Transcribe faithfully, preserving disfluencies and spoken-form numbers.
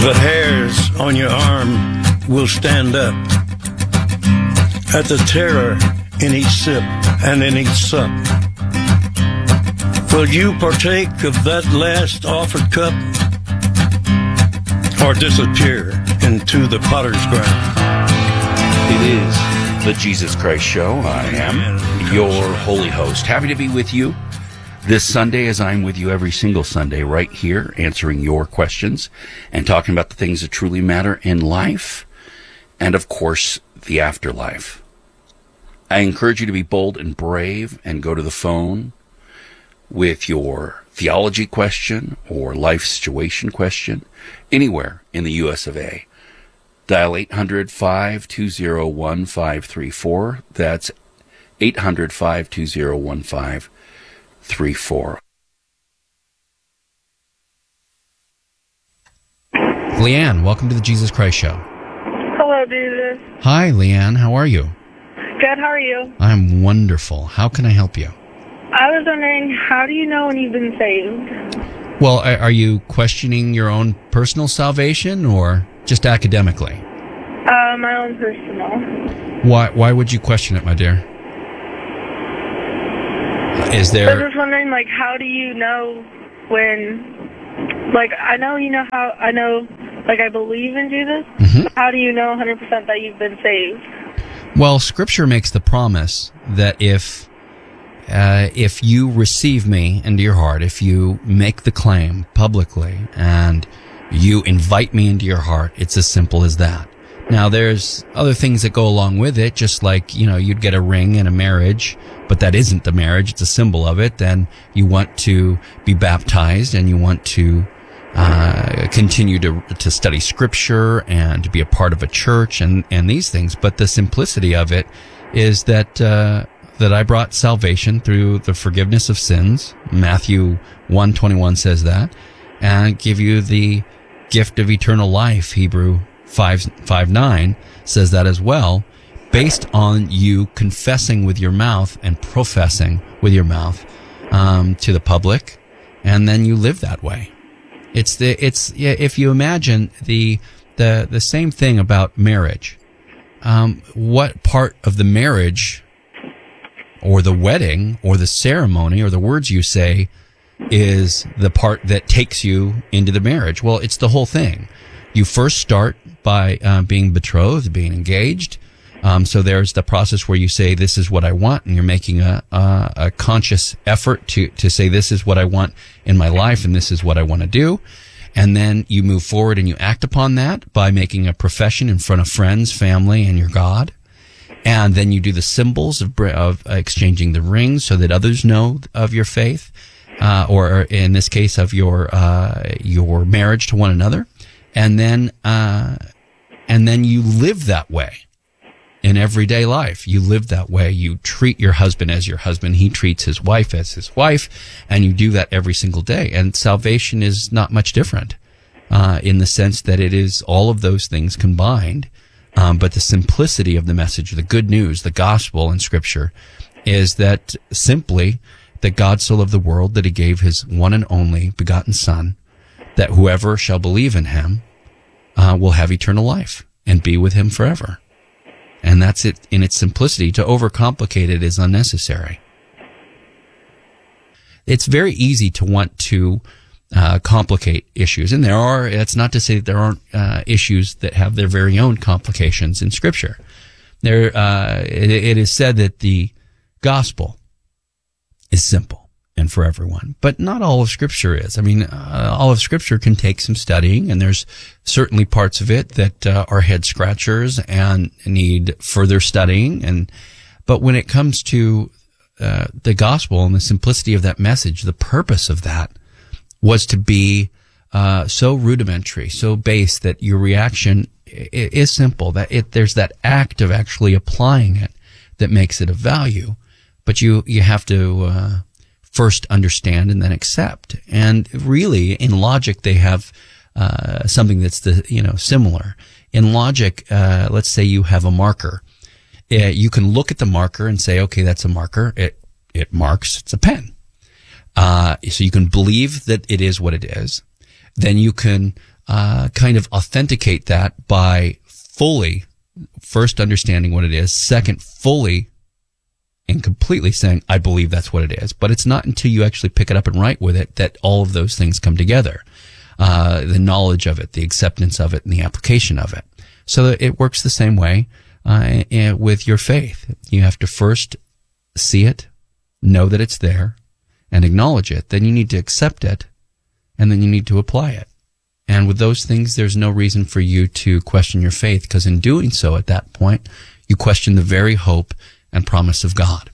The hairs on your arm will stand up at the terror in each sip and in each sup. Will you partake of that last offered cup, or disappear into the potter's ground? It is the Jesus Christ Show. I am your holy host. Happy to be with you this Sunday, as I'm with you every single Sunday right here, answering your questions and talking about the things that truly matter in life and, of course, the afterlife. I encourage you to be bold and brave and go to the phone with your theology question or life situation question anywhere in the U S of A. Dial eight hundred, five two zero, one five three four. That's eight hundred, five two zero, one five three four. Leanne, welcome to the Jesus Christ Show. Hello, Jesus. Hi, Leanne. How are you? Good, how are you? I'm wonderful. How can I help you? I was wondering, how do you know when you've been saved? Well, are you questioning your own personal salvation or just academically? Uh, my own personal. Why Why would you question it, my dear? Is I there... was just wondering, like, how do you know when... Like, I know you know how... I know, like, I believe in Jesus. Mm-hmm. But how do you know one hundred percent that you've been saved? Well, Scripture makes the promise that if uh, if you receive me into your heart, if you make the claim publicly and you invite me into your heart, it's as simple as that. Now, there's other things that go along with it, just like, you know, you'd get a ring in a marriage, but that isn't the marriage, it's a symbol of it. Then you want to be baptized and you want to Uh, continue to to study Scripture and to be a part of a church and, and these things. But the simplicity of it is that uh, that I brought salvation through the forgiveness of sins. Matthew one twenty-one says that, and give you the gift of eternal life. Hebrew five five nine says that as well, based on you confessing with your mouth and professing with your mouth um, to the public, and then you live that way. It's the it's yeah, if you imagine the the the same thing about marriage. Um, what part of the marriage or the wedding or the ceremony or the words you say is the part that takes you into the marriage? Well, it's the whole thing. You first start by uh, being betrothed, being engaged. Um, so there's the process where you say, this is what I want, and you're making a, a, a conscious effort to, to say, this is what I want in my life, and this is what I want to do. And then you move forward and you act upon that by making a profession in front of friends, family, and your God. And then you do the symbols of, of exchanging the rings so that others know of your faith, uh, or in this case, of your uh, your marriage to one another. And then uh, and then you live that way. In everyday life, you live that way. You treat your husband as your husband. He treats his wife as his wife, and you do that every single day. And salvation is not much different uh, in the sense that it is all of those things combined. Um, but the simplicity of the message, the good news, the gospel in Scripture, is that simply that God so loved the world that he gave his one and only begotten Son, that whoever shall believe in him uh, will have eternal life and be with him forever. And that's it in its simplicity. To overcomplicate it is unnecessary. It's very easy to want to uh, complicate issues. And there are, that's not to say that there aren't uh, issues that have their very own complications in Scripture. There, uh, it, it is said that the gospel is simple and for everyone, but not all of Scripture is. I mean, uh, all of Scripture can take some studying, and there's certainly parts of it that uh, are head scratchers and need further studying. And but when it comes to uh, the gospel and the simplicity of that message, the purpose of that was to be uh, so rudimentary, so base that your reaction is simple. That it there's that act of actually applying it that makes it of value, but you you have to. Uh, First understand and then accept. And really, in logic, they have uh, something that's the you know similar. In logic, uh, let's say you have a marker. Uh, you can look at the marker and say, okay, that's a marker. It it marks. It's a pen. Uh, so you can believe that it is what it is. Then you can uh, kind of authenticate that by fully, first understanding what it is, second, fully and completely saying, I believe that's what it is. But it's not until you actually pick it up and write with it that all of those things come together. Uh, the knowledge of it, the acceptance of it, and the application of it. So it works the same way uh, with your faith. You have to first see it, know that it's there, and acknowledge it. Then you need to accept it, and then you need to apply it. And with those things, there's no reason for you to question your faith, because in doing so, at that point, you question the very hope and promise of God.